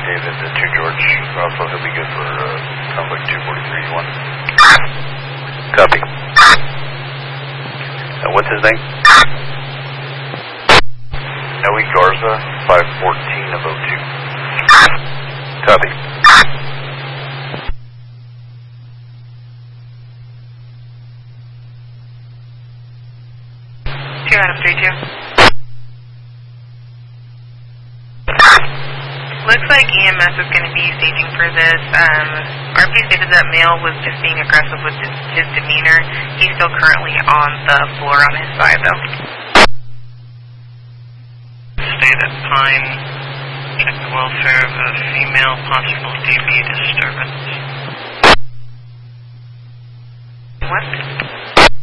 David, 2 George, also he'll be good for conflict 243-1. Copy. What's his name? Noe Garza, 514 of 02. Copy. Adam 32. Looks like EMS is going to be staging for this. RP stated that male was just being aggressive with his demeanor. He's still currently on the floor on his side, though. State at Pine. Check the welfare of a female, possible DB disturbance. What?